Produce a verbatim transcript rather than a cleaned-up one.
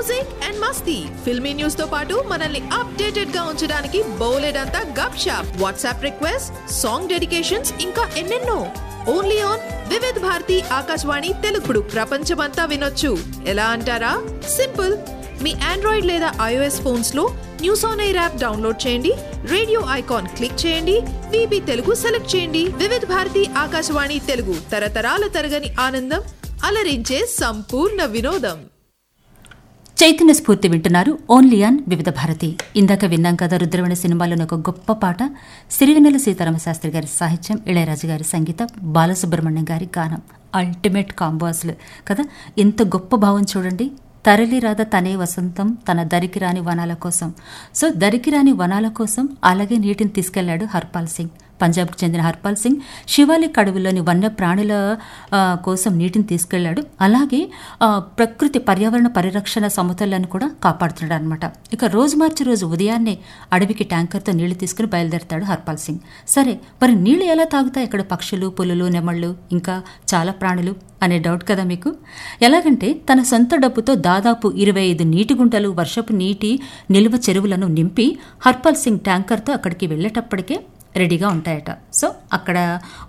Music and Masti filmy news తో పాటు మనల్ని అప్డేటెడ్ గా ఉంచడానికి బోలెడంతా గప్ shop WhatsApp request song dedications ఇంకా ఎన్నెన్నో ఓన్లీ ఆన్ వివిధ్ భారతి ఆకాశవాణి తెలుగుడు ప్రపంచమంతా వినొచ్చు ఎలా అంటారా సింపుల్ మీ ఆండ్రాయిడ్ లేదా ఐఓఎస్ ఫోన్స్ లో news on air app download చేయండి రేడియో ఐకాన్ క్లిక్ చేయండి వీబీ తెలుగు సెలెక్ట్ చేయండి వివిధ భారతి ఆకాశవాణి తెలుగు తరతరాల తరగని ఆనందం అలరించే సంపూర్ణ వినోదం. చైతన్య స్ఫూర్తి వింటున్నారు ఓన్లీ ఆన్ వివిధ భారతి. ఇందాక విన్నాం కదా రుద్రవీణ సినిమాలోని ఒక గొప్ప పాట. సిరివెన్నెల సీతారామ శాస్త్రి గారి సాహిత్యం, ఇళయరాజు గారి సంగీతం, బాలసుబ్రహ్మణ్యం గారి గానం. అల్టిమేట్ కాంబో అసలు కదా. ఎంత గొప్ప భావం చూడండి. తరలి రాధ తనే వసంతం తన దరికి రాని వనాల కోసం. సో దరికి రాని వనాల కోసం అలాగే నీటిని తీసుకెళ్లాడు హర్పాల్ సింగ్. పంజాబ్కు చెందిన హర్పాల్ సింగ్ శివాలిక్ అడవుల్లోని వన్య ప్రాణుల కోసం నీటిని తీసుకెళ్లాడు. అలాగే ప్రకృతి పర్యావరణ పరిరక్షణ సమతుల్యాన్ని కూడా కాపాడుతున్నాడు అనమాట. ఇక రోజు మార్చి రోజు ఉదయాన్నే అడవికి ట్యాంకర్తో నీళ్లు తీసుకుని బయలుదేరతాడు హర్పాల్ సింగ్. సరే మరి నీళ్లు ఎలా తాగుతాయి ఇక్కడ పక్షులు, పులులు, నెమళ్ళు, ఇంకా చాలా ప్రాణులు అనే డౌట్ కదా మీకు. ఎలాగంటే తన సొంత డబ్బుతో దాదాపు ఇరవై ఐదు నీటి గుంటలు, వర్షపు నీటి నిల్వ చెరువులను నింపి హర్పాల్ సింగ్ ట్యాంకర్తో అక్కడికి వెళ్లేటప్పటికే రెడీగా ఉంటాయట. సో అక్కడ